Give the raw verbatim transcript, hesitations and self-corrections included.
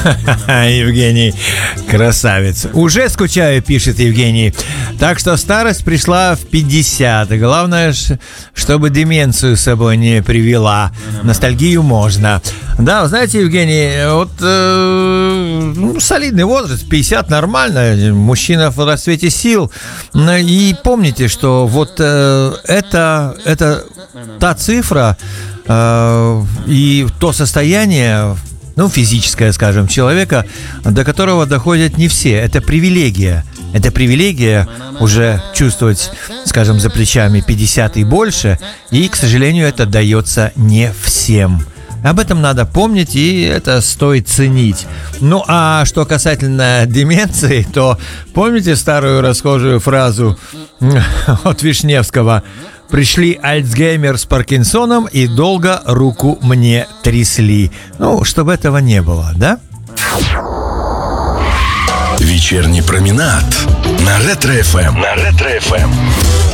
Евгений, красавец. Уже скучаю, пишет Евгений. Так что старость пришла в пятьдесят. Главное, чтобы деменцию с собой не привела. Ностальгию можно. Да, знаете, Евгений, вот э, ну, солидный возраст, пятьдесят нормально. Мужчина в расцвете сил. И помните, что вот э, это, это та цифра э, и то состояние, ну, физическое, скажем, человека, до которого доходят не все. Это привилегия. Это привилегия уже чувствовать, скажем, за плечами пятьдесят и больше. И, к сожалению, это дается не всем. Об этом надо помнить, и это стоит ценить. Ну, а что касательно деменции, то помните старую расхожую фразу от Вишневского: «Пришли Альцгеймер с Паркинсоном и долго руку мне трясли». Ну, чтобы этого не было, да? Вечерний променад на Ретро-эф эм. На Ретро-эф эм.